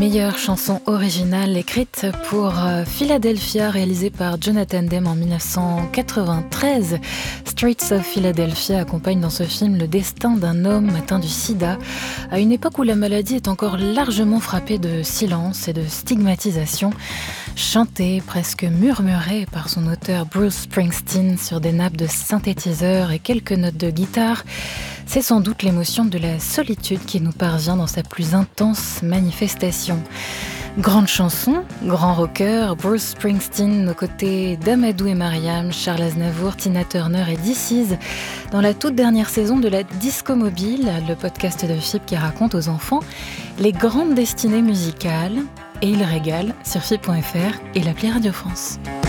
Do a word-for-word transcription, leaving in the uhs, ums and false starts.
Meilleure chanson originale écrite pour euh, Philadelphia, réalisée par Jonathan Demme en dix-neuf cent quatre-vingt-treize. Streets of Philadelphia accompagne dans ce film le destin d'un homme atteint du sida, à une époque où la maladie est encore largement frappée de silence et de stigmatisation. Chanté, presque murmuré par son auteur Bruce Springsteen sur des nappes de synthétiseurs et quelques notes de guitare, c'est sans doute l'émotion de la solitude qui nous parvient dans sa plus intense manifestation. Grande chanson, grand rocker, Bruce Springsteen aux côtés d'Amadou et Mariam, Charles Aznavour, Tina Turner et This Is, dans la toute dernière saison de la Disco Mobile, le podcast de F I B qui raconte aux enfants les grandes destinées musicales. Et il régale sur F I B point F R et l'appli Radio France.